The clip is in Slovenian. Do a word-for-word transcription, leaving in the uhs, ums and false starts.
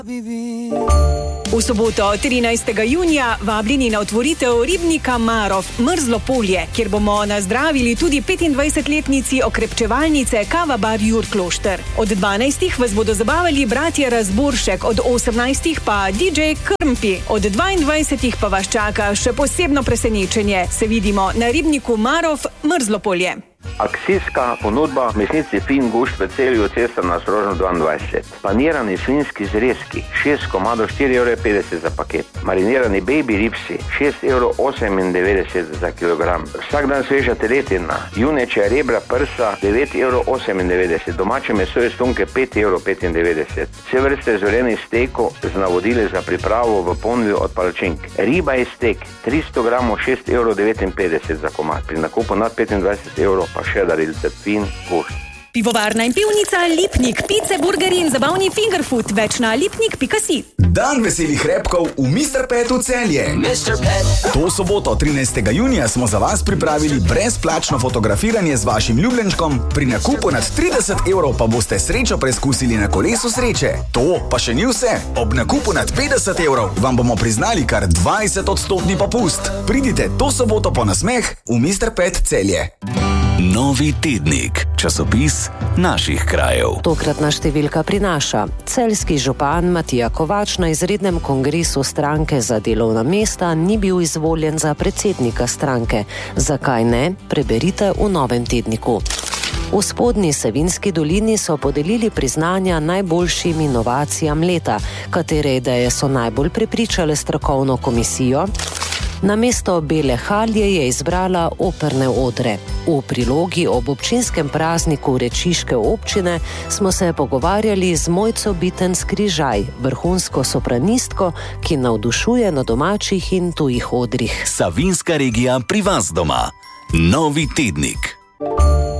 V soboto, trinajstega junija, vabljeni na otvoritev ribnika Marof, Mrzlo polje, kjer bomo nazdravili tudi petindvajsetletnici okrepčevalnice Kava bar Jurklošter. Od dvanajstih vas bodo zabavali bratje Razboršek, od osemnajstih pa D J Krmpi, od dvaindvajsetih pa vas čaka še posebno presenečenje. Se vidimo na ribniku Marof, Mrzlo polje. Akcijska ponudba v mesnici Fin Gušt v Celju, cesta na Ostrožno dvaindvajset. Panirani svinjski zrezki, šest komadov, štiri evre petdeset za paket. Marinirani baby ribsi, šest evrov osemindevetdeset za kilogram. Vsak dan sveža teletina, junečja rebra prsa, devet evrov osemindevetdeset. Domače meso iz tunke, pet evrov petindevetdeset. Vse vrste zorenih stekov z navodili za pripravo v ponvi od palačink. Riba je stek, tristo gramov, šest evrov devetinpetdeset za komad. Pri nakupu nad petindvajset evrov pa še darilce Fin Gušt. Pivovarna in pivnica Lipnik, pice, burgeri in zabavni fingerfood, več na lipnik pika si. Dan veselih repkov v mister Petu Celje. mister Pet. To soboto, trinajstega junija, smo za vas pripravili brezplačno fotografiranje z vašim ljubljenčkom. Pri nakupu nad trideset evrov pa boste srečo preizkusili na kolesu sreče. To pa še ni vse. Ob nakupu nad petdeset evrov vam bomo priznali kar dvajset odstotni popust. Pridite to soboto po nasmeh v mister Pet Celje. Novi tednik, časopis naših krajev. Tokratna številka prinaša: celjski župan Matija Kovač na izrednem kongresu stranke za delovna mesta ni bil izvoljen za predsednika stranke. Zakaj ne? Preberite v novem tedniku. V Spodnji Savinjski dolini so podelili priznanja najboljšim inovacijam leta, katere ideje so najbolj prepričale strokovno komisijo. Namesto bele halje je izbrala operne odre. V prilogi ob občinskem prazniku Rečiške občine smo se pogovarjali z Mojco Bitenc-Križaj, vrhunsko sopranistko, ki navdušuje na domačih in tujih odrih. Savinjska regija pri vas doma. Novi tednik.